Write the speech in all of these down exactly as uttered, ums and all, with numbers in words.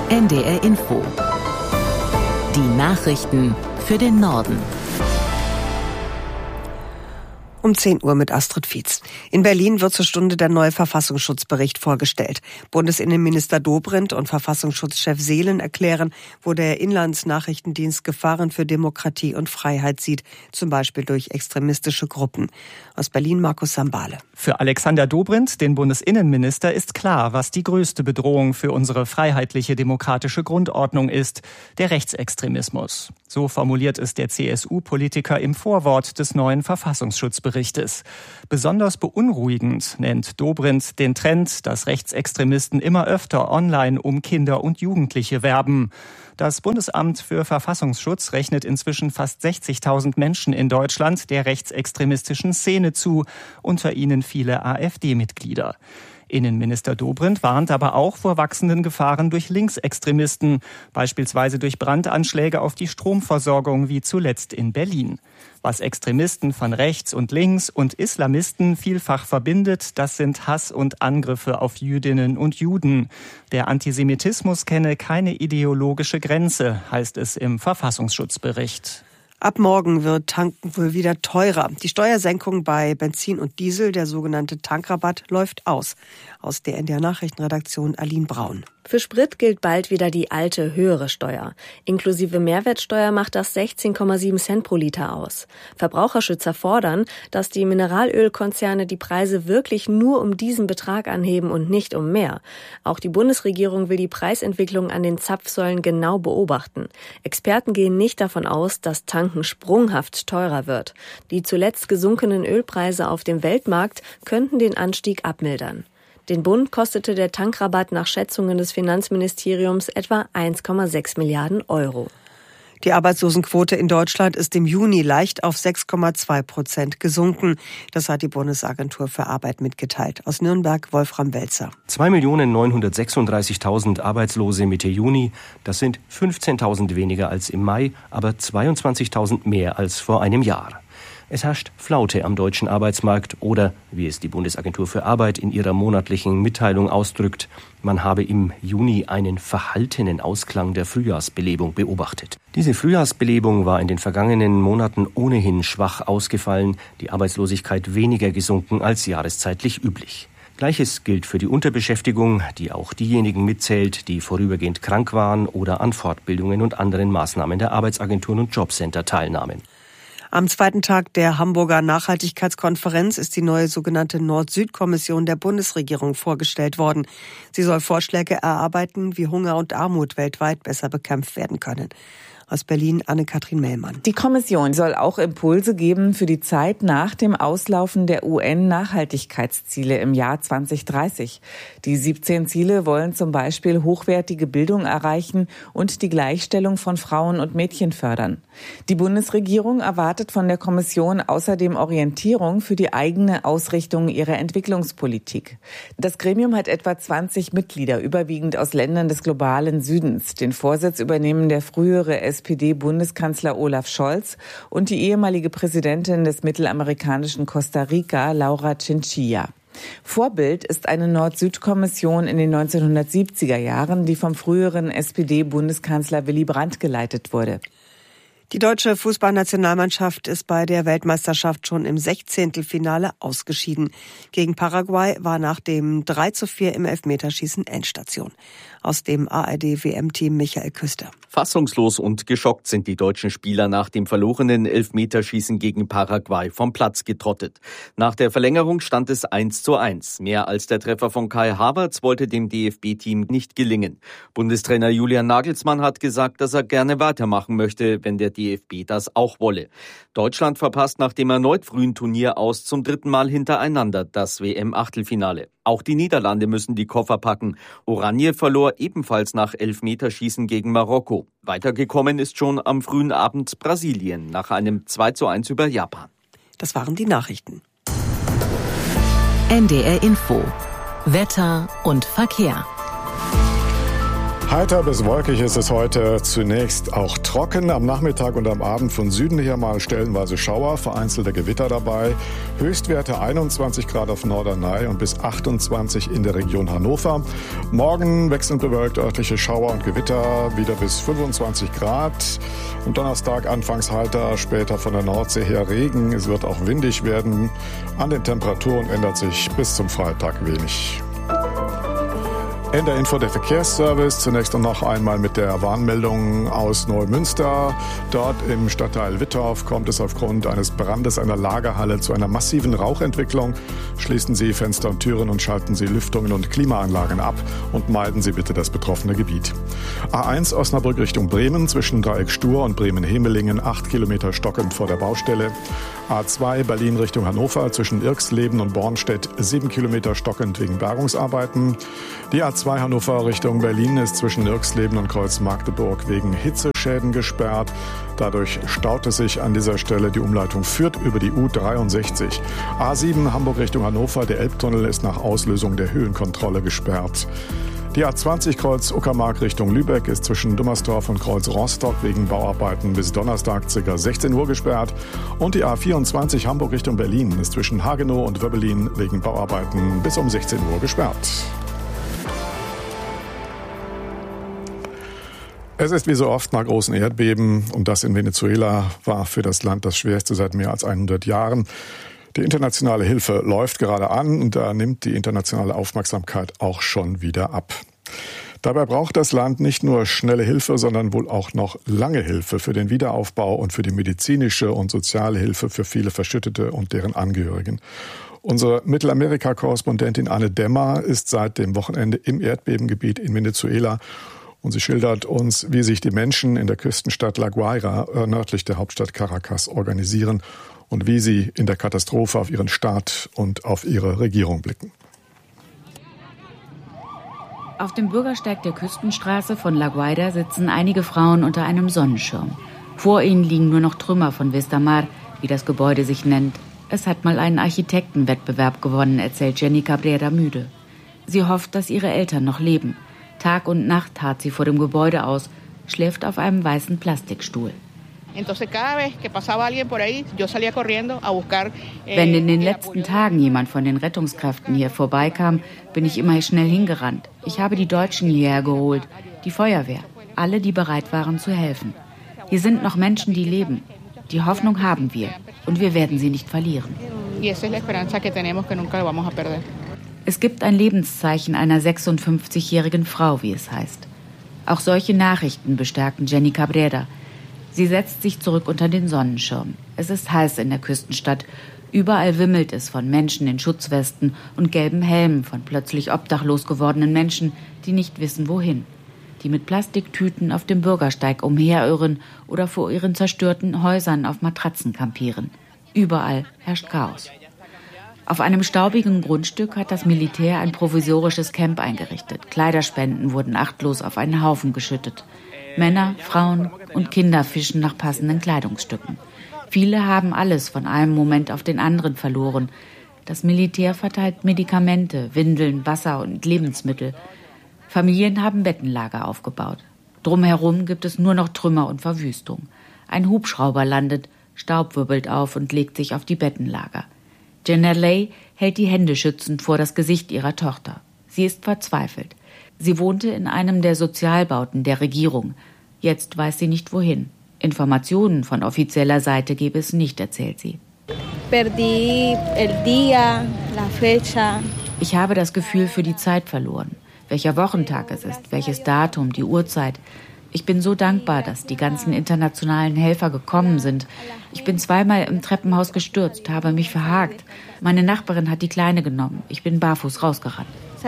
N D R Info. Die Nachrichten für den Norden. Um zehn Uhr mit Astrid Fietz. In Berlin wird zur Stunde der neue Verfassungsschutzbericht vorgestellt. Bundesinnenminister Dobrindt und Verfassungsschutzchef Seelen erklären, wo der Inlandsnachrichtendienst Gefahren für Demokratie und Freiheit sieht, zum Beispiel durch extremistische Gruppen. Aus Berlin Markus Sambale. Für Alexander Dobrindt, den Bundesinnenminister, ist klar, was die größte Bedrohung für unsere freiheitliche demokratische Grundordnung ist: der Rechtsextremismus. So formuliert es der C S U-Politiker im Vorwort des neuen Verfassungsschutzberichtes. Besonders beunruhigend nennt Dobrindt den Trend, dass Rechtsextremisten immer öfter online um Kinder und Jugendliche werben. Das Bundesamt für Verfassungsschutz rechnet inzwischen fast sechzigtausend Menschen in Deutschland der rechtsextremistischen Szene zu, unter ihnen viele AfD-Mitglieder. Innenminister Dobrindt warnt aber auch vor wachsenden Gefahren durch Linksextremisten, beispielsweise durch Brandanschläge auf die Stromversorgung wie zuletzt in Berlin. Was Extremisten von rechts und links und Islamisten vielfach verbindet, das sind Hass und Angriffe auf Jüdinnen und Juden. Der Antisemitismus kenne keine ideologische Grenze, heißt es im Verfassungsschutzbericht. Ab morgen wird Tanken wohl wieder teurer. Die Steuersenkung bei Benzin und Diesel, der sogenannte Tankrabatt, läuft aus. Aus der N D R-Nachrichtenredaktion Aline Braun. Für Sprit gilt bald wieder die alte, höhere Steuer. Inklusive Mehrwertsteuer macht das sechzehn Komma sieben Cent pro Liter aus. Verbraucherschützer fordern, dass die Mineralölkonzerne die Preise wirklich nur um diesen Betrag anheben und nicht um mehr. Auch die Bundesregierung will die Preisentwicklung an den Zapfsäulen genau beobachten. Experten gehen nicht davon aus, dass Tanken sprunghaft teurer wird. Die zuletzt gesunkenen Ölpreise auf dem Weltmarkt könnten den Anstieg abmildern. Den Bund kostete der Tankrabatt nach Schätzungen des Finanzministeriums etwa eins Komma sechs Milliarden Euro. Die Arbeitslosenquote in Deutschland ist im Juni leicht auf sechs Komma zwei Prozent gesunken. Das hat die Bundesagentur für Arbeit mitgeteilt. Aus Nürnberg Wolfram Welzer. zwei Millionen neunhundertsechsunddreißigtausend Arbeitslose Mitte Juni. Das sind fünfzehntausend weniger als im Mai, aber zweiundzwanzigtausend mehr als vor einem Jahr. Es herrscht Flaute am deutschen Arbeitsmarkt oder, wie es die Bundesagentur für Arbeit in ihrer monatlichen Mitteilung ausdrückt, man habe im Juni einen verhaltenen Ausklang der Frühjahrsbelebung beobachtet. Diese Frühjahrsbelebung war in den vergangenen Monaten ohnehin schwach ausgefallen, die Arbeitslosigkeit weniger gesunken als jahreszeitlich üblich. Gleiches gilt für die Unterbeschäftigung, die auch diejenigen mitzählt, die vorübergehend krank waren oder an Fortbildungen und anderen Maßnahmen der Arbeitsagenturen und Jobcenter teilnahmen. Am zweiten Tag der Hamburger Nachhaltigkeitskonferenz ist die neue sogenannte Nord-Süd-Kommission der Bundesregierung vorgestellt worden. Sie soll Vorschläge erarbeiten, wie Hunger und Armut weltweit besser bekämpft werden können. Aus Berlin Anne-Kathrin Mellmann. Die Kommission soll auch Impulse geben für die Zeit nach dem Auslaufen der U N-Nachhaltigkeitsziele im Jahr zwanzig dreißig. Die siebzehn Ziele wollen zum Beispiel hochwertige Bildung erreichen und die Gleichstellung von Frauen und Mädchen fördern. Die Bundesregierung erwartet von der Kommission außerdem Orientierung für die eigene Ausrichtung ihrer Entwicklungspolitik. Das Gremium hat etwa zwanzig Mitglieder, überwiegend aus Ländern des globalen Südens. Den Vorsitz übernehmen der frühere S P D-Bundeskanzler Olaf Scholz und die ehemalige Präsidentin des mittelamerikanischen Costa Rica, Laura Chinchilla. Vorbild ist eine Nord-Süd-Kommission in den neunzehnhundertsiebziger Jahren, die vom früheren S P D-Bundeskanzler Willy Brandt geleitet wurde. Die deutsche Fußballnationalmannschaft ist bei der Weltmeisterschaft schon im Sechzehntelfinale ausgeschieden. Gegen Paraguay war nach dem drei zu vier im Elfmeterschießen Endstation. Aus dem A R D-W M-Team Michael Küster. Fassungslos und geschockt sind die deutschen Spieler nach dem verlorenen Elfmeterschießen gegen Paraguay vom Platz getrottet. Nach der Verlängerung stand es eins zu eins. Mehr als der Treffer von Kai Havertz wollte dem D F B-Team nicht gelingen. Bundestrainer Julian Nagelsmann hat gesagt, dass er gerne weitermachen möchte, wenn der D F B das auch wolle. Deutschland verpasst nach dem erneut frühen Turnier aus zum dritten Mal hintereinander das W M-Achtelfinale. Auch die Niederlande müssen die Koffer packen. Oranje verlor ebenfalls nach Elfmeterschießen gegen Marokko. Weitergekommen ist schon am frühen Abend Brasilien nach einem zwei zu eins über Japan. Das waren die Nachrichten. N D R Info. Wetter und Verkehr. Heiter bis wolkig ist es heute, zunächst auch trocken. Am Nachmittag und am Abend von Süden her mal stellenweise Schauer, vereinzelte Gewitter dabei. Höchstwerte einundzwanzig Grad auf Norderney und bis achtundzwanzig in der Region Hannover. Morgen wechselnd bewölkt, örtliche Schauer und Gewitter, wieder bis fünfundzwanzig Grad. Am Donnerstag anfangs heiter, später von der Nordsee her Regen. Es wird auch windig werden. An den Temperaturen ändert sich bis zum Freitag wenig. In der Info der Verkehrsservice, zunächst noch einmal mit der Warnmeldung aus Neumünster. Dort im Stadtteil Wittorf kommt es aufgrund eines Brandes einer Lagerhalle zu einer massiven Rauchentwicklung. Schließen Sie Fenster und Türen und schalten Sie Lüftungen und Klimaanlagen ab und meiden Sie bitte das betroffene Gebiet. A eins Osnabrück Richtung Bremen zwischen Dreieck Stur und Bremen-Hemelingen, acht Kilometer stockend vor der Baustelle. A zwei Berlin Richtung Hannover zwischen Irxleben und Bornstedt, sieben Kilometer stockend wegen Bergungsarbeiten. Die A zwei Hannover Richtung Berlin ist zwischen Irxleben und Kreuz-Magdeburg wegen Hitzeschäden gesperrt. Dadurch staute sich an dieser Stelle. Die Umleitung führt über die U dreiundsechzig. A sieben Hamburg Richtung Hannover. Der Elbtunnel ist nach Auslösung der Höhenkontrolle gesperrt. Die A zwanzig Kreuz Uckermark Richtung Lübeck ist zwischen Dummersdorf und Kreuz Rostock wegen Bauarbeiten bis Donnerstag ca. sechzehn Uhr gesperrt. Und die A vierundzwanzig Hamburg Richtung Berlin ist zwischen Hagenow und Wöbbelin wegen Bauarbeiten bis um sechzehn Uhr gesperrt. Es ist wie so oft nach großen Erdbeben, und das in Venezuela war für das Land das schwerste seit mehr als hundert Jahren. Die internationale Hilfe läuft gerade an und da nimmt die internationale Aufmerksamkeit auch schon wieder ab. Dabei braucht das Land nicht nur schnelle Hilfe, sondern wohl auch noch lange Hilfe für den Wiederaufbau und für die medizinische und soziale Hilfe für viele Verschüttete und deren Angehörigen. Unsere Mittelamerika-Korrespondentin Anne Dämmer ist seit dem Wochenende im Erdbebengebiet in Venezuela. Und sie schildert uns, wie sich die Menschen in der Küstenstadt La Guaira, nördlich der Hauptstadt Caracas, organisieren und wie sie in der Katastrophe auf ihren Staat und auf ihre Regierung blicken. Auf dem Bürgersteig der Küstenstraße von La Guaira sitzen einige Frauen unter einem Sonnenschirm. Vor ihnen liegen nur noch Trümmer von Vistamar, wie das Gebäude sich nennt. Es hat mal einen Architektenwettbewerb gewonnen, erzählt Jenny Cabrera müde. Sie hofft, dass ihre Eltern noch leben. Tag und Nacht harrt sie vor dem Gebäude aus, schläft auf einem weißen Plastikstuhl. Wenn in den letzten Tagen jemand von den Rettungskräften hier vorbeikam, bin ich immer schnell hingerannt. Ich habe die Deutschen hierher geholt, die Feuerwehr, alle, die bereit waren zu helfen. Hier sind noch Menschen, die leben. Die Hoffnung haben wir und wir werden sie nicht verlieren. Es gibt ein Lebenszeichen einer sechsundfünfzigjährigen Frau, wie es heißt. Auch solche Nachrichten bestärken Jenny Cabrera. Sie setzt sich zurück unter den Sonnenschirm. Es ist heiß in der Küstenstadt. Überall wimmelt es von Menschen in Schutzwesten und gelben Helmen, von plötzlich obdachlos gewordenen Menschen, die nicht wissen, wohin. Die mit Plastiktüten auf dem Bürgersteig umherirren oder vor ihren zerstörten Häusern auf Matratzen kampieren. Überall herrscht Chaos. Auf einem staubigen Grundstück hat das Militär ein provisorisches Camp eingerichtet. Kleiderspenden wurden achtlos auf einen Haufen geschüttet. Männer, Frauen und Kinder fischen nach passenden Kleidungsstücken. Viele haben alles von einem Moment auf den anderen verloren. Das Militär verteilt Medikamente, Windeln, Wasser und Lebensmittel. Familien haben Bettenlager aufgebaut. Drumherum gibt es nur noch Trümmer und Verwüstung. Ein Hubschrauber landet, Staub wirbelt auf und legt sich auf die Bettenlager. Jenerley hält die Hände schützend vor das Gesicht ihrer Tochter. Sie ist verzweifelt. Sie wohnte in einem der Sozialbauten der Regierung. Jetzt weiß sie nicht wohin. Informationen von offizieller Seite gebe es nicht, erzählt sie. Ich habe das Gefühl für die Zeit verloren. Welcher Wochentag es ist, welches Datum, die Uhrzeit. Ich bin so dankbar, dass die ganzen internationalen Helfer gekommen sind. Ich bin zweimal im Treppenhaus gestürzt, habe mich verhakt. Meine Nachbarin hat die Kleine genommen. Ich bin barfuß rausgerannt.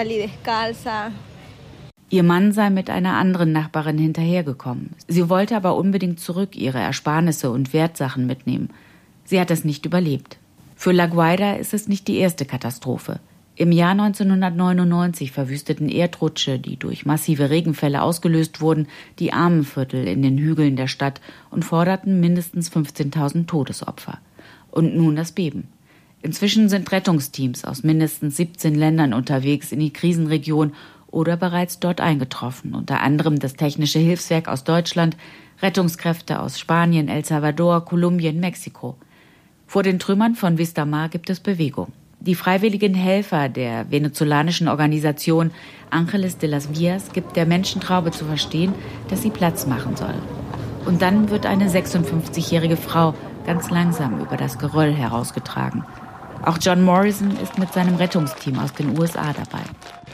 Ihr Mann sei mit einer anderen Nachbarin hinterhergekommen. Sie wollte aber unbedingt zurück ihre Ersparnisse und Wertsachen mitnehmen. Sie hat es nicht überlebt. Für La Guaira ist es nicht die erste Katastrophe. Im Jahr neunzehnhundertneunundneunzig verwüsteten Erdrutsche, die durch massive Regenfälle ausgelöst wurden, die Armenviertel in den Hügeln der Stadt und forderten mindestens fünfzehntausend Todesopfer. Und nun das Beben. Inzwischen sind Rettungsteams aus mindestens siebzehn Ländern unterwegs in die Krisenregion, oder bereits dort eingetroffen, unter anderem das Technische Hilfswerk aus Deutschland, Rettungskräfte aus Spanien, El Salvador, Kolumbien, Mexiko. Vor den Trümmern von Vista Mar gibt es Bewegung. Die freiwilligen Helfer der venezolanischen Organisation Ángeles de las Vías gibt der Menschentraube zu verstehen, dass sie Platz machen soll. Und dann wird eine sechsundfünfzigjährige Frau ganz langsam über das Geröll herausgetragen. Auch John Morrison ist mit seinem Rettungsteam aus den U S A dabei.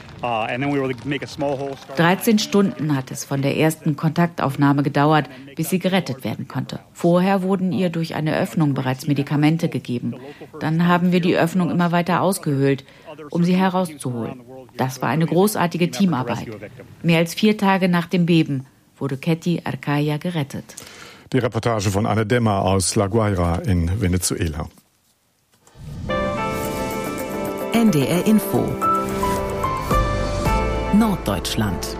dreizehn Stunden hat es von der ersten Kontaktaufnahme gedauert, bis sie gerettet werden konnte. Vorher wurden ihr durch eine Öffnung bereits Medikamente gegeben. Dann haben wir die Öffnung immer weiter ausgehöhlt, um sie herauszuholen. Das war eine großartige Teamarbeit. Mehr als vier Tage nach dem Beben wurde Ketty Arcaya gerettet. Die Reportage von Anne Demmer aus La Guaira in Venezuela. N D R Info Norddeutschland.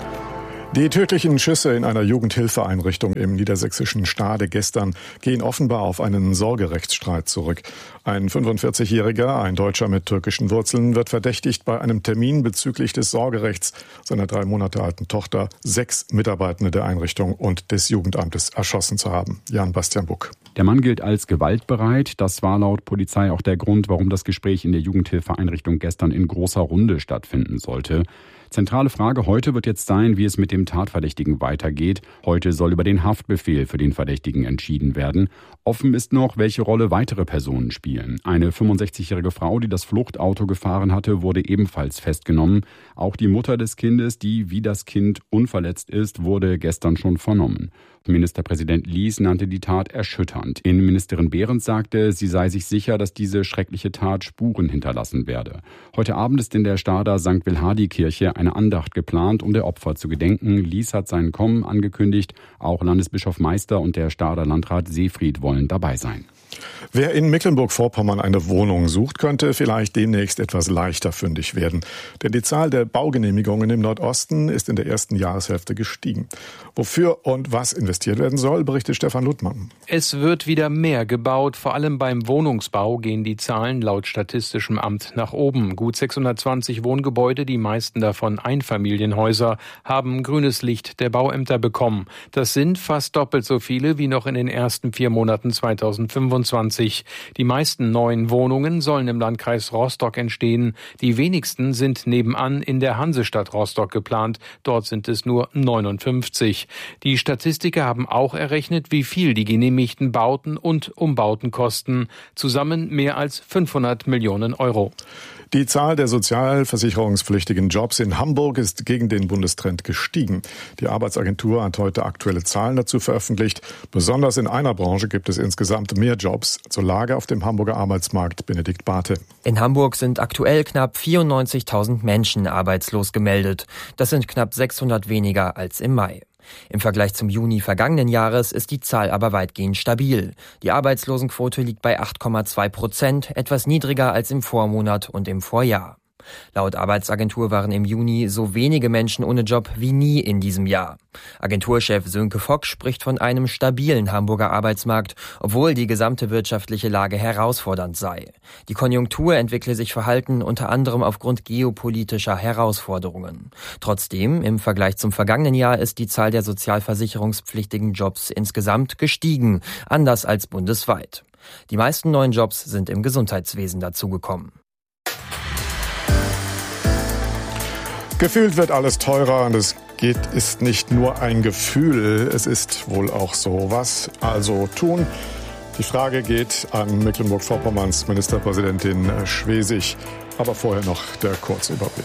Die tödlichen Schüsse in einer Jugendhilfeeinrichtung im niedersächsischen Stade gestern gehen offenbar auf einen Sorgerechtsstreit zurück. Ein fünfundvierzigjähriger, ein Deutscher mit türkischen Wurzeln, wird verdächtigt, bei einem Termin bezüglich des Sorgerechts seiner drei Monate alten Tochter sechs Mitarbeitende der Einrichtung und des Jugendamtes erschossen zu haben. Jan-Bastian Buck. Der Mann gilt als gewaltbereit. Das war laut Polizei auch der Grund, warum das Gespräch in der Jugendhilfeeinrichtung gestern in großer Runde stattfinden sollte. Zentrale Frage heute wird jetzt sein, wie es mit dem Tatverdächtigen weitergeht. Heute soll über den Haftbefehl für den Verdächtigen entschieden werden. Offen ist noch, welche Rolle weitere Personen spielen. Eine fünfundsechzigjährige Frau, die das Fluchtauto gefahren hatte, wurde ebenfalls festgenommen. Auch die Mutter des Kindes, die wie das Kind unverletzt ist, wurde gestern schon vernommen. Ministerpräsident Lies nannte die Tat erschütternd. Innenministerin Behrens sagte, sie sei sich sicher, dass diese schreckliche Tat Spuren hinterlassen werde. Heute Abend ist in der Stader Sankt Wilhardi-Kirche eine Andacht geplant, um der Opfer zu gedenken. Lies hat sein Kommen angekündigt. Auch Landesbischof Meister und der Stader Landrat Seefried wollen dabei sein. Wer in Mecklenburg-Vorpommern eine Wohnung sucht, könnte vielleicht demnächst etwas leichter fündig werden. Denn die Zahl der Baugenehmigungen im Nordosten ist in der ersten Jahreshälfte gestiegen. Wofür und was investiert werden soll, berichtet Stefan Luttmann. Es wird wieder mehr gebaut. Vor allem beim Wohnungsbau gehen die Zahlen laut Statistischem Amt nach oben. Gut sechshundertzwanzig Wohngebäude, die meisten davon Einfamilienhäuser, haben grünes Licht der Bauämter bekommen. Das sind fast doppelt so viele wie noch in den ersten vier Monaten zweitausendfünfundzwanzig. Die meisten neuen Wohnungen sollen im Landkreis Rostock entstehen. Die wenigsten sind nebenan in der Hansestadt Rostock geplant. Dort sind es nur neunundfünfzig. Die Statistiker haben auch errechnet, wie viel die genehmigten Bauten und Umbauten kosten. Zusammen mehr als fünfhundert Millionen Euro. Die Zahl der sozialversicherungspflichtigen Jobs in Hamburg ist gegen den Bundestrend gestiegen. Die Arbeitsagentur hat heute aktuelle Zahlen dazu veröffentlicht. Besonders in einer Branche gibt es insgesamt mehr Jobs. Zur Lage auf dem Hamburger Arbeitsmarkt Benedikt Barthe. In Hamburg sind aktuell knapp vierundneunzigtausend Menschen arbeitslos gemeldet. Das sind knapp sechshundert weniger als im Mai. Im Vergleich zum Juni vergangenen Jahres ist die Zahl aber weitgehend stabil. Die Arbeitslosenquote liegt bei acht Komma zwei Prozent, etwas niedriger als im Vormonat und im Vorjahr. Laut Arbeitsagentur waren im Juni so wenige Menschen ohne Job wie nie in diesem Jahr. Agenturchef Sönke Fock spricht von einem stabilen Hamburger Arbeitsmarkt, obwohl die gesamte wirtschaftliche Lage herausfordernd sei. Die Konjunktur entwickle sich verhalten, unter anderem aufgrund geopolitischer Herausforderungen. Trotzdem, im Vergleich zum vergangenen Jahr ist die Zahl der sozialversicherungspflichtigen Jobs insgesamt gestiegen, anders als bundesweit. Die meisten neuen Jobs sind im Gesundheitswesen dazugekommen. Gefühlt wird alles teurer und es geht, ist nicht nur ein Gefühl, es ist wohl auch so. Was also tun? Die Frage geht an Mecklenburg-Vorpommerns Ministerpräsidentin Schwesig. Aber vorher noch der Kurzüberblick.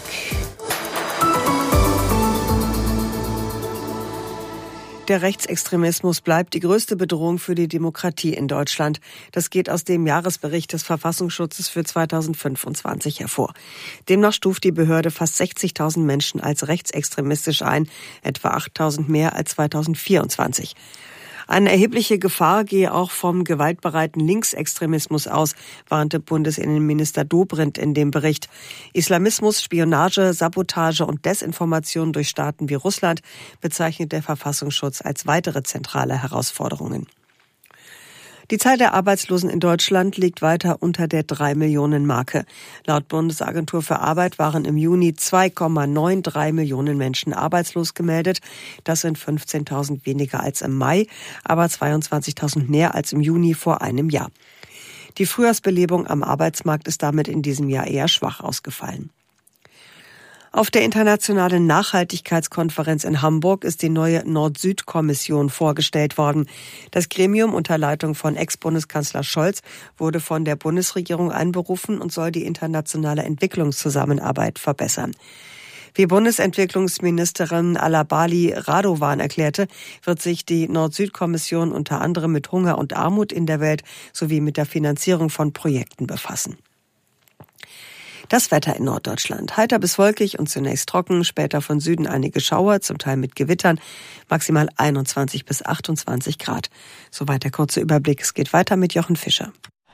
Der Rechtsextremismus bleibt die größte Bedrohung für die Demokratie in Deutschland. Das geht aus dem Jahresbericht des Verfassungsschutzes für zweitausendfünfundzwanzig hervor. Demnach stuft die Behörde fast sechzigtausend Menschen als rechtsextremistisch ein, etwa achttausend mehr als zweitausendvierundzwanzig. Eine erhebliche Gefahr gehe auch vom gewaltbereiten Linksextremismus aus, warnte Bundesinnenminister Dobrindt in dem Bericht. Islamismus, Spionage, Sabotage und Desinformation durch Staaten wie Russland bezeichnet der Verfassungsschutz als weitere zentrale Herausforderungen. Die Zahl der Arbeitslosen in Deutschland liegt weiter unter der drei Millionen Marke. Laut Bundesagentur für Arbeit waren im Juni zwei Komma drei neun Millionen Menschen arbeitslos gemeldet. Das sind fünfzehntausend weniger als im Mai, aber zweiundzwanzigtausend mehr als im Juni vor einem Jahr. Die Frühjahrsbelebung am Arbeitsmarkt ist damit in diesem Jahr eher schwach ausgefallen. Auf der Internationalen Nachhaltigkeitskonferenz in Hamburg ist die neue Nord-Süd-Kommission vorgestellt worden. Das Gremium unter Leitung von Ex-Bundeskanzler Scholz wurde von der Bundesregierung einberufen und soll die internationale Entwicklungszusammenarbeit verbessern. Wie Bundesentwicklungsministerin Alabali Radovan erklärte, wird sich die Nord-Süd-Kommission unter anderem mit Hunger und Armut in der Welt sowie mit der Finanzierung von Projekten befassen. Das Wetter in Norddeutschland. Heiter bis wolkig und zunächst trocken, später von Süden einige Schauer, zum Teil mit Gewittern, maximal einundzwanzig bis achtundzwanzig Grad. Soweit der kurze Überblick. Es geht weiter mit Jochen Fischer.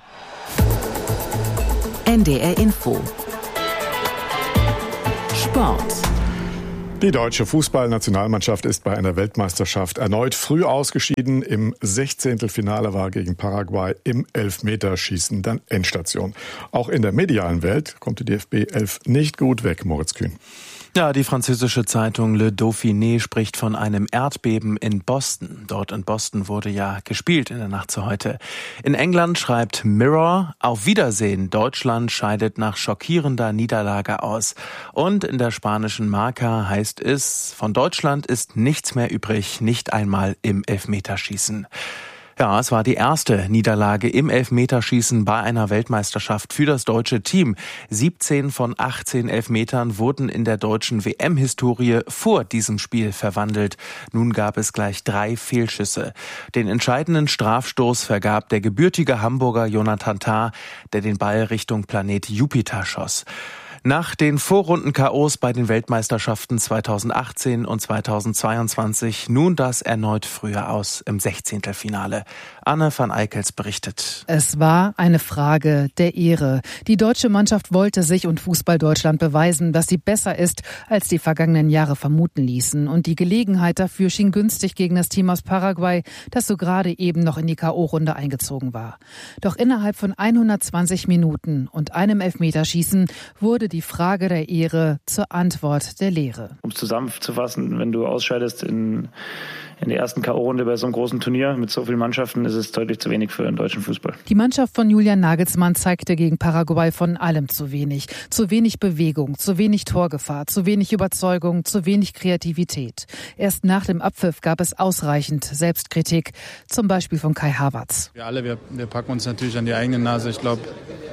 N D R Info. Sport. Die deutsche Fußballnationalmannschaft ist bei einer Weltmeisterschaft erneut früh ausgeschieden. Im Sechzehntelfinale war gegen Paraguay im Elfmeterschießen dann Endstation. Auch in der medialen Welt kommt die D F B elf nicht gut weg, Moritz Kühn. Ja, die französische Zeitung Le Dauphiné spricht von einem Erdbeben in Boston. Dort in Boston wurde ja gespielt in der Nacht zu heute. In England schreibt Mirror: Auf Wiedersehen, Deutschland scheidet nach schockierender Niederlage aus. Und in der spanischen Marca heißt es: Von Deutschland ist nichts mehr übrig, nicht einmal im Elfmeterschießen. Ja, es war die erste Niederlage im Elfmeterschießen bei einer Weltmeisterschaft für das deutsche Team. siebzehn von achtzehn Elfmetern wurden in der deutschen W M-Historie vor diesem Spiel verwandelt. Nun gab es gleich drei Fehlschüsse. Den entscheidenden Strafstoß vergab der gebürtige Hamburger Jonathan Tah, der den Ball Richtung Planet Jupiter schoss. Nach den Vorrunden-K Os bei den Weltmeisterschaften zweitausendachtzehn und zweitausendzweiundzwanzig nun das erneut früher aus im Sechzehntelfinale. Anne van Eickels berichtet. Es war eine Frage der Ehre. Die deutsche Mannschaft wollte sich und Fußball-Deutschland beweisen, dass sie besser ist, als die vergangenen Jahre vermuten ließen. Und die Gelegenheit dafür schien günstig gegen das Team aus Paraguay, das so gerade eben noch in die K O-Runde eingezogen war. Doch innerhalb von hundertzwanzig Minuten und einem Elfmeterschießen wurde die Frage der Ehre zur Antwort der Lehre. Um es zusammenzufassen, wenn du ausscheidest in, in der ersten K O-Runde bei so einem großen Turnier mit so vielen Mannschaften, ist es deutlich zu wenig für den deutschen Fußball. Die Mannschaft von Julian Nagelsmann zeigte gegen Paraguay von allem zu wenig. Zu wenig Bewegung, zu wenig Torgefahr, zu wenig Überzeugung, zu wenig Kreativität. Erst nach dem Abpfiff gab es ausreichend Selbstkritik, zum Beispiel von Kai Havertz. Wir alle, wir, wir packen uns natürlich an die eigene Nase. Ich glaube,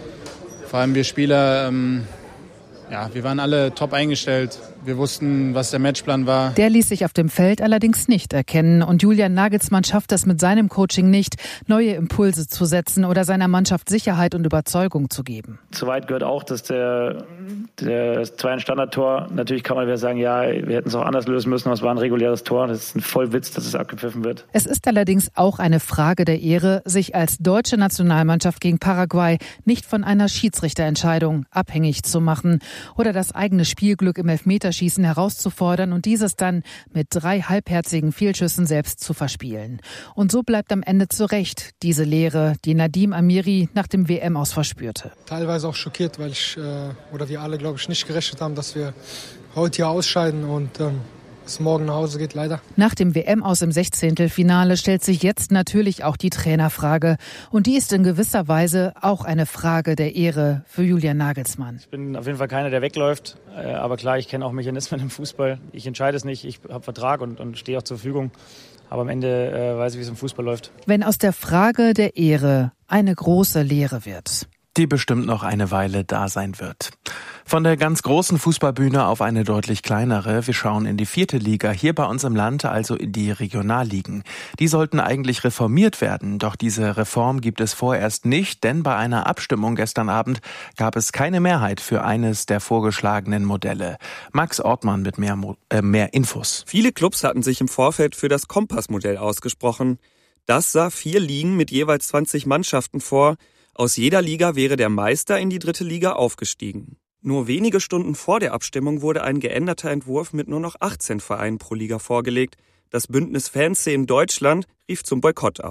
vor allem wir Spieler... Ähm Ja, wir waren alle top eingestellt. Wir wussten, was der Matchplan war. Der ließ sich auf dem Feld allerdings nicht erkennen. Und Julian Nagelsmann schafft es mit seinem Coaching nicht, neue Impulse zu setzen oder seiner Mannschaft Sicherheit und Überzeugung zu geben. Soweit gehört auch, dass der, der zwei Standardtor, natürlich kann man wieder sagen, ja, wir hätten es auch anders lösen müssen, aber es war ein reguläres Tor. Das ist ein Vollwitz, dass es abgepfiffen wird. Es ist allerdings auch eine Frage der Ehre, sich als deutsche Nationalmannschaft gegen Paraguay nicht von einer Schiedsrichterentscheidung abhängig zu machen oder das eigene Spielglück im Elfmeterschießen herauszufordern und dieses dann mit drei halbherzigen Fehlschüssen selbst zu verspielen. Und so bleibt am Ende zu Recht diese Lehre, die Nadim Amiri nach dem W M-Aus verspürte. Teilweise auch schockiert, weil ich oder wir alle, glaube ich, nicht gerechnet haben, dass wir heute hier ausscheiden und ähm, es morgen nach Hause geht, leider. Nach dem W M-Aus im Sechzehntelfinale stellt sich jetzt natürlich auch die Trainerfrage. Und die ist in gewisser Weise auch eine Frage der Ehre für Julian Nagelsmann. Ich bin auf jeden Fall keiner, der wegläuft. Aber klar, ich kenne auch Mechanismen im Fußball. Ich entscheide es nicht. Ich habe Vertrag und, und stehe auch zur Verfügung. Aber am Ende äh, weiß ich, wie es im Fußball läuft. Wenn aus der Frage der Ehre eine große Lehre wird, die bestimmt noch eine Weile da sein wird. Von der ganz großen Fußballbühne auf eine deutlich kleinere. Wir schauen in die vierte Liga, hier bei uns im Land, also in die Regionalligen. Die sollten eigentlich reformiert werden, doch diese Reform gibt es vorerst nicht, denn bei einer Abstimmung gestern Abend gab es keine Mehrheit für eines der vorgeschlagenen Modelle. Max Ortmann mit mehr, äh, mehr Infos. Viele Clubs hatten sich im Vorfeld für das Kompass-Modell ausgesprochen. Das sah vier Ligen mit jeweils zwanzig Mannschaften vor. Aus jeder Liga wäre der Meister in die dritte Liga aufgestiegen. Nur wenige Stunden vor der Abstimmung wurde ein geänderter Entwurf mit nur noch achtzehn Vereinen pro Liga vorgelegt. Das Bündnis Fanszenen Deutschland rief zum Boykott auf.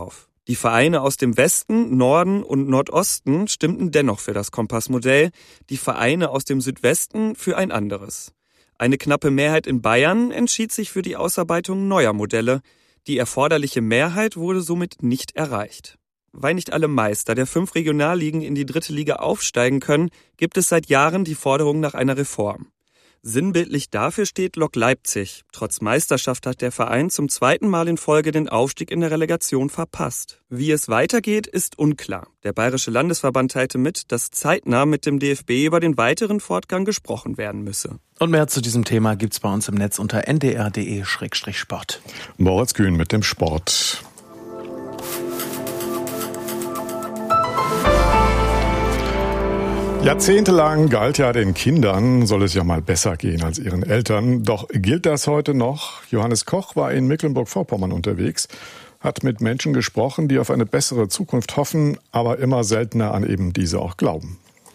Die Vereine aus dem Westen, Norden und Nordosten stimmten dennoch für das Kompassmodell, die Vereine aus dem Südwesten für ein anderes. Eine knappe Mehrheit in Bayern entschied sich für die Ausarbeitung neuer Modelle. Die erforderliche Mehrheit wurde somit nicht erreicht. Weil nicht alle Meister der fünf Regionalligen in die dritte Liga aufsteigen können, gibt es seit Jahren die Forderung nach einer Reform. Sinnbildlich dafür steht Lok Leipzig. Trotz Meisterschaft hat der Verein zum zweiten Mal in Folge den Aufstieg in der Relegation verpasst. Wie es weitergeht, ist unklar. Der Bayerische Landesverband teilte mit, dass zeitnah mit dem D F B über den weiteren Fortgang gesprochen werden müsse. Und mehr zu diesem Thema gibt's bei uns im Netz unter n d r punkt d e slash sport. Moritz Kühn mit dem Sport. Jahrzehntelang galt ja, den Kindern soll es ja mal besser gehen als ihren Eltern. Doch gilt das heute noch? Johannes Koch war in Mecklenburg-Vorpommern unterwegs, hat mit Menschen gesprochen, die auf eine bessere Zukunft hoffen, aber immer seltener an eben diese auch glauben.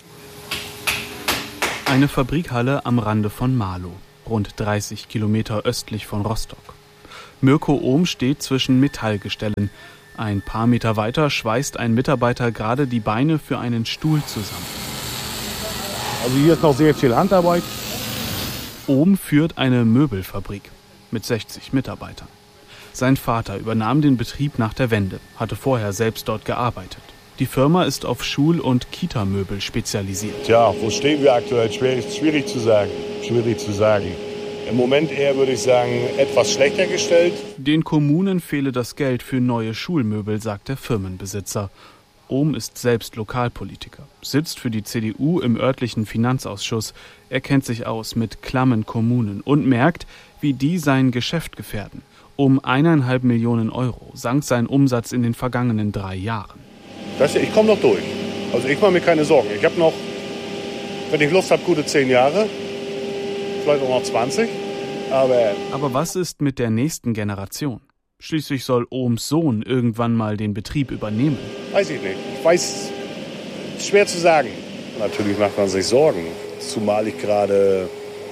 Eine Fabrikhalle am Rande von Marlow, rund dreißig Kilometer östlich von Rostock. Mirko Ohm steht zwischen Metallgestellen. Ein paar Meter weiter schweißt ein Mitarbeiter gerade die Beine für einen Stuhl zusammen. Also hier ist noch sehr viel Handarbeit. Ohm führt eine Möbelfabrik mit sechzig Mitarbeitern. Sein Vater übernahm den Betrieb nach der Wende, hatte vorher selbst dort gearbeitet. Die Firma ist auf Schul- und Kita-Möbel spezialisiert. Tja, wo stehen wir aktuell? Schwierig, schwierig zu sagen. Schwierig zu sagen. Im Moment eher, würde ich sagen, etwas schlechter gestellt. Den Kommunen fehle das Geld für neue Schulmöbel, sagt der Firmenbesitzer. Ohm ist selbst Lokalpolitiker, sitzt für die C D U im örtlichen Finanzausschuss. Er kennt sich aus mit klammen Kommunen und merkt, wie die sein Geschäft gefährden. Um eineinhalb Millionen Euro sank sein Umsatz in den vergangenen drei Jahren. Das, ich komme noch durch. Also ich mache mir keine Sorgen. Ich habe noch, wenn ich Lust habe, gute zehn Jahre. Vielleicht auch noch zwanzig. Aber, Aber was ist mit der nächsten Generation? Schließlich soll Ohms Sohn irgendwann mal den Betrieb übernehmen. Weiß ich nicht. Ich weiß, schwer zu sagen. Natürlich macht man sich Sorgen. Zumal ich gerade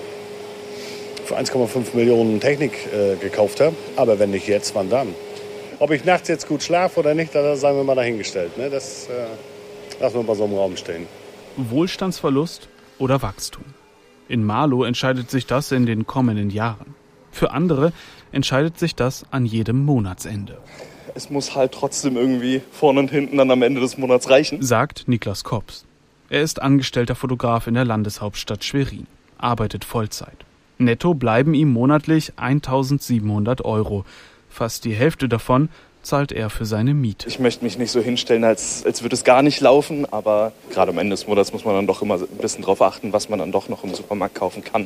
für eins Komma fünf Millionen Technik äh, gekauft habe. Aber wenn nicht jetzt, wann dann? Ob ich nachts jetzt gut schlafe oder nicht, das sagen wir mal dahingestellt. Ne? Das äh, lassen wir mal so im Raum stehen. Wohlstandsverlust oder Wachstum? In Marlow entscheidet sich das in den kommenden Jahren. Für andere entscheidet sich das an jedem Monatsende. Es muss halt trotzdem irgendwie vorne und hinten dann am Ende des Monats reichen, sagt Niklas Kops. Er ist angestellter Fotograf in der Landeshauptstadt Schwerin, arbeitet Vollzeit. Netto bleiben ihm monatlich eintausendsiebenhundert Euro. Fast die Hälfte davon zahlt er für seine Miete. Ich möchte mich nicht so hinstellen, als, als würde es gar nicht laufen, aber gerade am Ende des Monats muss man dann doch immer ein bisschen drauf achten, was man dann doch noch im Supermarkt kaufen kann.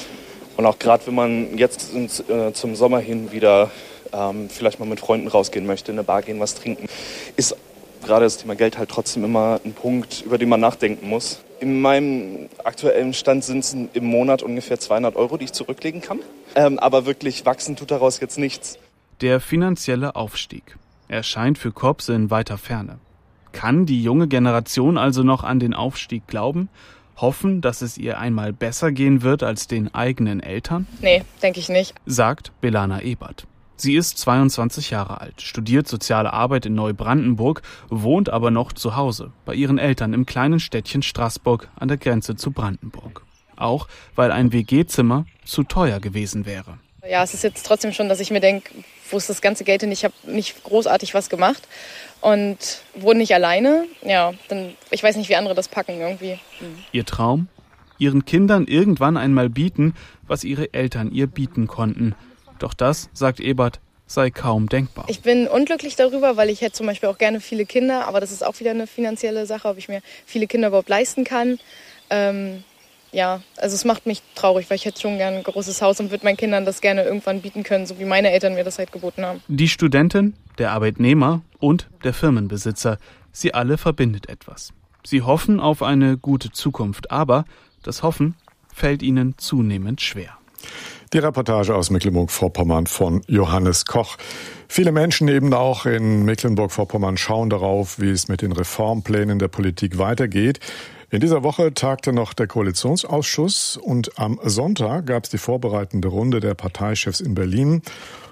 Und auch gerade wenn man jetzt ins, äh, zum Sommer hin wieder ähm, vielleicht mal mit Freunden rausgehen möchte, in eine Bar gehen, was trinken, ist gerade das Thema Geld halt trotzdem immer ein Punkt, über den man nachdenken muss. In meinem aktuellen Stand sind es im Monat ungefähr zweihundert Euro, die ich zurücklegen kann. Ähm, aber wirklich wachsen tut daraus jetzt nichts. Der finanzielle Aufstieg. Er scheint für Kops in weiter Ferne. Kann die junge Generation also noch an den Aufstieg glauben? Hoffen, dass es ihr einmal besser gehen wird als den eigenen Eltern? Nee, denke ich nicht, sagt Belana Ebert. Sie ist zweiundzwanzig Jahre alt, studiert soziale Arbeit in Neubrandenburg, wohnt aber noch zu Hause bei ihren Eltern im kleinen Städtchen Straßburg an der Grenze zu Brandenburg. Auch weil ein W G-Zimmer zu teuer gewesen wäre. Ja, es ist jetzt trotzdem schon, dass ich mir denke, wo ist das ganze Geld hin? Ich habe nicht großartig was gemacht und wohne nicht alleine. Ja, dann ich weiß nicht, wie andere das packen irgendwie. Mhm. Ihr Traum? Ihren Kindern irgendwann einmal bieten, was ihre Eltern ihr bieten konnten. Doch das, sagt Ebert, sei kaum denkbar. Ich bin unglücklich darüber, weil ich hätte zum Beispiel auch gerne viele Kinder, aber das ist auch wieder eine finanzielle Sache, ob ich mir viele Kinder überhaupt leisten kann. Ähm, ja, also es macht mich traurig, weil ich hätte schon gerne ein großes Haus und würde meinen Kindern das gerne irgendwann bieten können, so wie meine Eltern mir das halt geboten haben. Die Studentin, der Arbeitnehmer und der Firmenbesitzer, sie alle verbindet etwas. Sie hoffen auf eine gute Zukunft, aber das Hoffen fällt ihnen zunehmend schwer. Die Reportage aus Mecklenburg-Vorpommern von Johannes Koch. Viele Menschen eben auch in Mecklenburg-Vorpommern schauen darauf, wie es mit den Reformplänen der Politik weitergeht. In dieser Woche tagte noch der Koalitionsausschuss und am Sonntag gab es die vorbereitende Runde der Parteichefs in Berlin.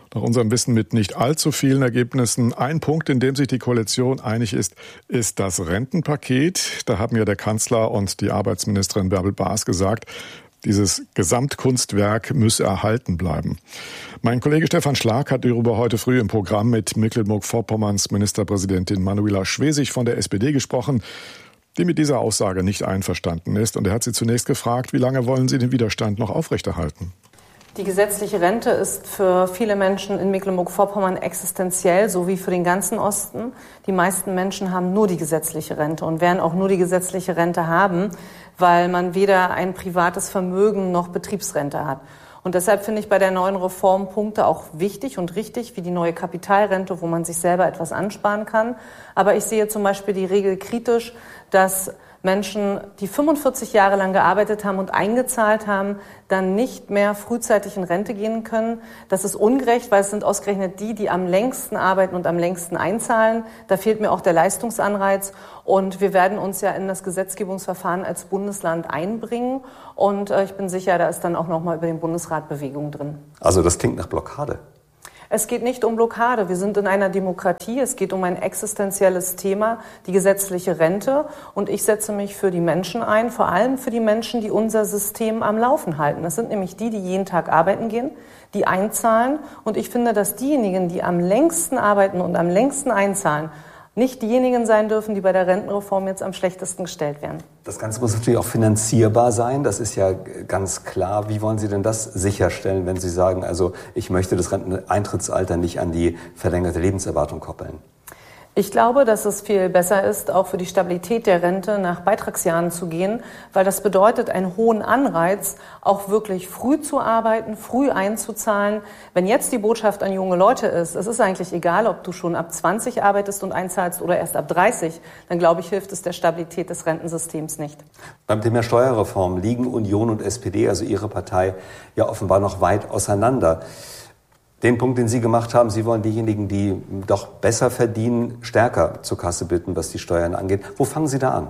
Nach unserem Wissen mit nicht allzu vielen Ergebnissen. Ein Punkt, in dem sich die Koalition einig ist, ist das Rentenpaket. Da haben ja der Kanzler und die Arbeitsministerin Bärbel Baas gesagt, dieses Gesamtkunstwerk müsse erhalten bleiben. Mein Kollege Stefan Schlag hat darüber heute früh im Programm mit Mecklenburg-Vorpommerns Ministerpräsidentin Manuela Schwesig von der S P D gesprochen, die mit dieser Aussage nicht einverstanden ist. Und er hat sie zunächst gefragt, wie lange wollen Sie den Widerstand noch aufrechterhalten? Die gesetzliche Rente ist für viele Menschen in Mecklenburg-Vorpommern existenziell, so wie für den ganzen Osten. Die meisten Menschen haben nur die gesetzliche Rente und werden auch nur die gesetzliche Rente haben, weil man weder ein privates Vermögen noch Betriebsrente hat. Und deshalb finde ich bei der neuen Reform Punkte auch wichtig und richtig, wie die neue Kapitalrente, wo man sich selber etwas ansparen kann. Aber ich sehe zum Beispiel die Regel kritisch, dass Menschen, die fünfundvierzig Jahre lang gearbeitet haben und eingezahlt haben, dann nicht mehr frühzeitig in Rente gehen können. Das ist ungerecht, weil es sind ausgerechnet die, die am längsten arbeiten und am längsten einzahlen. Da fehlt mir auch der Leistungsanreiz. Und wir werden uns ja in das Gesetzgebungsverfahren als Bundesland einbringen. Und äh, ich bin sicher, da ist dann auch noch mal über den Bundesrat Bewegung drin. Also das klingt nach Blockade. Es geht nicht um Blockade. Wir sind in einer Demokratie. Es geht um ein existenzielles Thema, die gesetzliche Rente. Und ich setze mich für die Menschen ein, vor allem für die Menschen, die unser System am Laufen halten. Das sind nämlich die, die jeden Tag arbeiten gehen, die einzahlen. Und ich finde, dass diejenigen, die am längsten arbeiten und am längsten einzahlen, nicht diejenigen sein dürfen, die bei der Rentenreform jetzt am schlechtesten gestellt werden. Das Ganze muss natürlich auch finanzierbar sein, das ist ja ganz klar. Wie wollen Sie denn das sicherstellen, wenn Sie sagen, also ich möchte das Renteneintrittsalter nicht an die verlängerte Lebenserwartung koppeln? Ich glaube, dass es viel besser ist, auch für die Stabilität der Rente nach Beitragsjahren zu gehen, weil das bedeutet einen hohen Anreiz, auch wirklich früh zu arbeiten, früh einzuzahlen. Wenn jetzt die Botschaft an junge Leute ist, es ist eigentlich egal, ob du schon ab zwanzig arbeitest und einzahlst oder erst ab dreißig, dann glaube ich, hilft es der Stabilität des Rentensystems nicht. Beim Thema Steuerreform liegen Union und S P D, also Ihre Partei, ja offenbar noch weit auseinander. Den Punkt, den Sie gemacht haben, Sie wollen diejenigen, die doch besser verdienen, stärker zur Kasse bitten, was die Steuern angeht. Wo fangen Sie da an?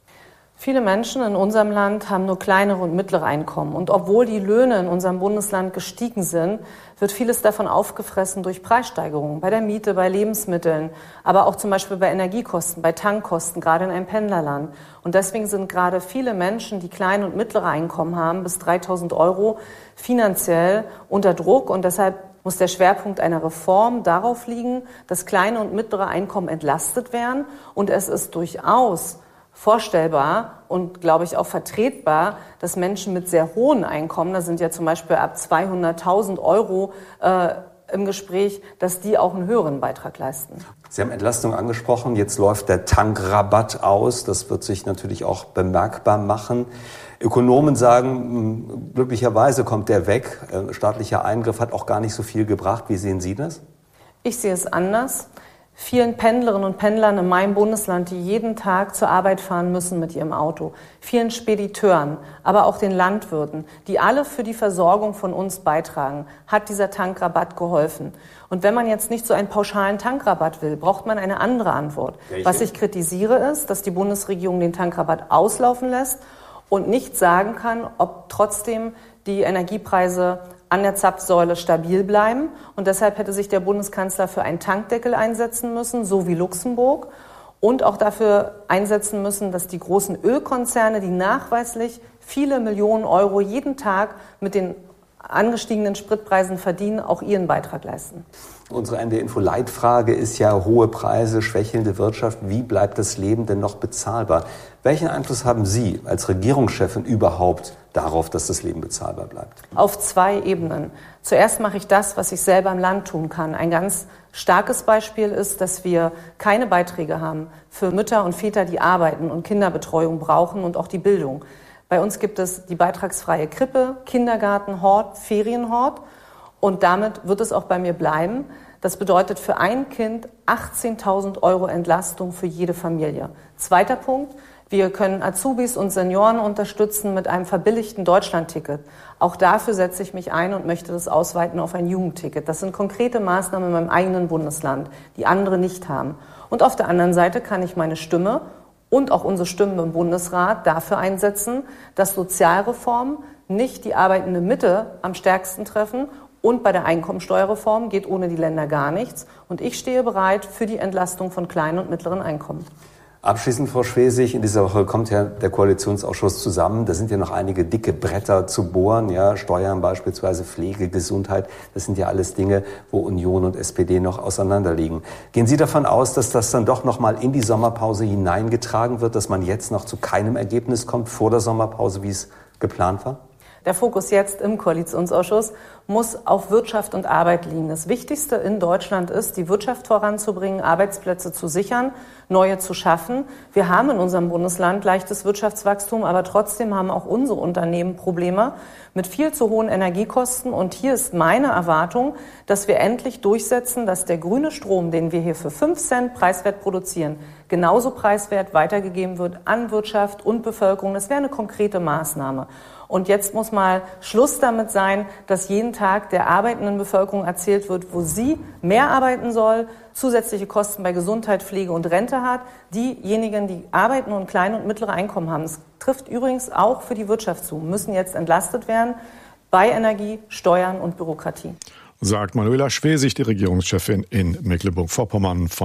Viele Menschen in unserem Land haben nur kleinere und mittlere Einkommen. Und obwohl die Löhne in unserem Bundesland gestiegen sind, wird vieles davon aufgefressen durch Preissteigerungen bei der Miete, bei Lebensmitteln, aber auch zum Beispiel bei Energiekosten, bei Tankkosten, gerade in einem Pendlerland. Und deswegen sind gerade viele Menschen, die kleine und mittlere Einkommen haben, bis dreitausend Euro, finanziell unter Druck. Und deshalb muss der Schwerpunkt einer Reform darauf liegen, dass kleine und mittlere Einkommen entlastet werden. Und es ist durchaus vorstellbar und, glaube ich, auch vertretbar, dass Menschen mit sehr hohen Einkommen, da sind ja zum Beispiel ab zweihunderttausend Euro äh, im Gespräch, dass die auch einen höheren Beitrag leisten. Sie haben Entlastung angesprochen, jetzt läuft der Tankrabatt aus, das wird sich natürlich auch bemerkbar machen. Ökonomen sagen, glücklicherweise kommt der weg. Staatlicher Eingriff hat auch gar nicht so viel gebracht. Wie sehen Sie das? Ich sehe es anders. Vielen Pendlerinnen und Pendlern in meinem Bundesland, die jeden Tag zur Arbeit fahren müssen mit ihrem Auto, vielen Spediteuren, aber auch den Landwirten, die alle für die Versorgung von uns beitragen, hat dieser Tankrabatt geholfen. Und wenn man jetzt nicht so einen pauschalen Tankrabatt will, braucht man eine andere Antwort. Welche? Was ich kritisiere ist, dass die Bundesregierung den Tankrabatt auslaufen lässt und nicht sagen kann, ob trotzdem die Energiepreise an der Zapfsäule stabil bleiben. Und deshalb hätte sich der Bundeskanzler für einen Tankdeckel einsetzen müssen, so wie Luxemburg. Und auch dafür einsetzen müssen, dass die großen Ölkonzerne, die nachweislich viele Millionen Euro jeden Tag mit den angestiegenen Spritpreisen verdienen, auch ihren Beitrag leisten. Unsere N D Info-Leitfrage ist ja hohe Preise, schwächelnde Wirtschaft. Wie bleibt das Leben denn noch bezahlbar? Welchen Einfluss haben Sie als Regierungschefin überhaupt darauf, dass das Leben bezahlbar bleibt? Auf zwei Ebenen. Zuerst mache ich das, was ich selber im Land tun kann. Ein ganz starkes Beispiel ist, dass wir keine Beiträge haben für Mütter und Väter, die arbeiten und Kinderbetreuung brauchen und auch die Bildung. Bei uns gibt es die beitragsfreie Krippe, Kindergarten, Hort, Ferienhort. Und damit wird es auch bei mir bleiben. Das bedeutet für ein Kind achtzehntausend Euro Entlastung für jede Familie. Zweiter Punkt, wir können Azubis und Senioren unterstützen mit einem verbilligten Deutschlandticket. Auch dafür setze ich mich ein und möchte das ausweiten auf ein Jugendticket. Das sind konkrete Maßnahmen in meinem eigenen Bundesland, die andere nicht haben. Und auf der anderen Seite kann ich meine Stimme und auch unsere Stimmen im Bundesrat dafür einsetzen, dass Sozialreformen nicht die arbeitende Mitte am stärksten treffen Und bei der Einkommensteuerreform geht ohne die Länder gar nichts. Und ich stehe bereit für die Entlastung von kleinen und mittleren Einkommen. Abschließend, Frau Schwesig, in dieser Woche kommt ja der Koalitionsausschuss zusammen. Da sind ja noch einige dicke Bretter zu bohren, ja, Steuern beispielsweise, Pflege, Gesundheit. Das sind ja alles Dinge, wo Union und S P D noch auseinanderliegen. Gehen Sie davon aus, dass das dann doch noch mal in die Sommerpause hineingetragen wird, dass man jetzt noch zu keinem Ergebnis kommt vor der Sommerpause, wie es geplant war? Der Fokus jetzt im Koalitionsausschuss muss auf Wirtschaft und Arbeit liegen. Das Wichtigste in Deutschland ist, die Wirtschaft voranzubringen, Arbeitsplätze zu sichern, neue zu schaffen. Wir haben in unserem Bundesland leichtes Wirtschaftswachstum, aber trotzdem haben auch unsere Unternehmen Probleme mit viel zu hohen Energiekosten. Und hier ist meine Erwartung, dass wir endlich durchsetzen, dass der grüne Strom, den wir hier für fünf Cent preiswert produzieren, genauso preiswert weitergegeben wird an Wirtschaft und Bevölkerung. Das wäre eine konkrete Maßnahme. Und jetzt muss mal Schluss damit sein, dass jeden Tag der arbeitenden Bevölkerung erzählt wird, wo sie mehr arbeiten soll, zusätzliche Kosten bei Gesundheit, Pflege und Rente hat. Diejenigen, die arbeiten und kleine und mittlere Einkommen haben, das trifft übrigens auch für die Wirtschaft zu, müssen jetzt entlastet werden bei Energie, Steuern und Bürokratie. Sagt Manuela Schwesig, die Regierungschefin in Mecklenburg-Vorpommern.